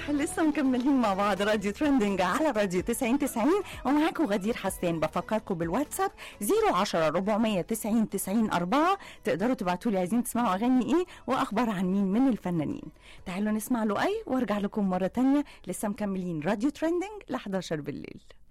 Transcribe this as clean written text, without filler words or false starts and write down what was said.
لسه مكملين مع بعض راديو ترندنج على راديو 90 ومعاكم غدير حسان. بفكركم بالواتساب 010 490 90 4. تقدروا تبعتوا لي عايزين تسمعوا اغاني ايه واخبار عن مين من الفنانين. تعالوا نسمع له وارجع لكم مرة تانية. لسه مكملين راديو ترندنج ل 11 بالليل.